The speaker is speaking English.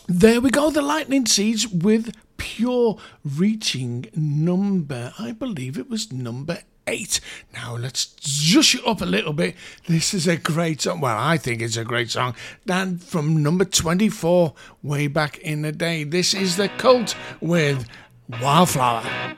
There we go, the Lightning Seeds with Pure, reaching number, I believe it was number 8. Now let's zhush it up a little bit. This is a great song. Well, I think it's a great song. And from number 24, way back in the day. This is The Cult with Wildflower.